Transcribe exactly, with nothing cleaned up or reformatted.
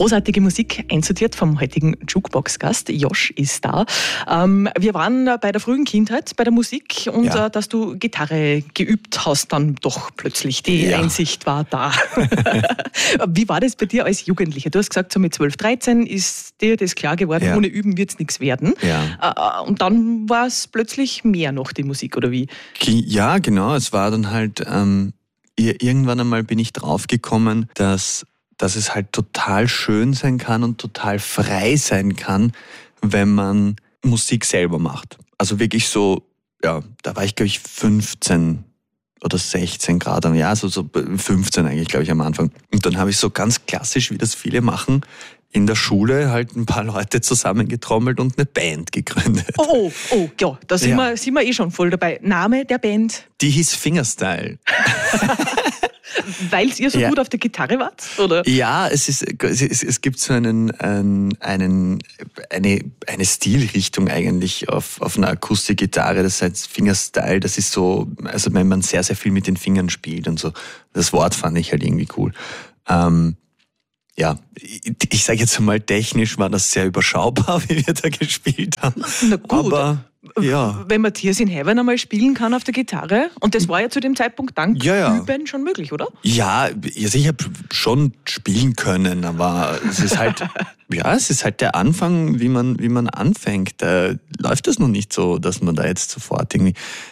Großartige Musik einsortiert vom heutigen Jukebox-Gast. Josh ist da. Ähm, wir waren bei der frühen Kindheit, bei der Musik und Ja. äh, dass du Gitarre geübt hast, dann doch plötzlich die Ja. Einsicht war da. Wie war das bei dir als Jugendlicher? Du hast gesagt, so mit zwölf, dreizehn ist dir das klar geworden, Ja. ohne Üben wird es nichts werden. Ja. Äh, und dann war es plötzlich mehr noch die Musik, oder wie? Ja, genau. Es war dann halt, ähm, irgendwann einmal bin ich draufgekommen, dass, dass es halt total schön sein kann und total frei sein kann, wenn man Musik selber macht. Also wirklich so, ja, da war ich glaube ich fünfzehn oder sechzehn Grad am Jahr, also so fünfzehn eigentlich glaube ich am Anfang. Und dann habe ich so ganz klassisch, wie das viele machen, in der Schule halt ein paar Leute zusammengetrommelt und eine Band gegründet. Oh, oh, oh, ja, da sind, Ja. Wir, sind wir eh schon voll dabei. Name der Band? Die hieß Fingerstyle. Weil ihr so Ja. gut auf der Gitarre wart? Oder? Ja, es, ist, es, ist, es gibt so einen, einen, einen, eine, eine Stilrichtung eigentlich auf, auf einer Akustikgitarre, das heißt Fingerstyle, das ist so, also wenn man sehr, sehr viel mit den Fingern spielt und so. Das Wort fand ich halt irgendwie cool. Ähm, ja, ich, ich sage jetzt mal, technisch war das sehr überschaubar, wie wir da gespielt haben. Na gut. Aber ja. Wenn man Tears in Heaven einmal spielen kann auf der Gitarre, und das war ja zu dem Zeitpunkt dank Ja, ja. Üben schon möglich, oder? Ja, also ich habe schon spielen können, aber es ist halt, ja, es ist halt der Anfang, wie man, wie man anfängt. Da läuft das noch nicht so, dass man da jetzt sofort irgendwie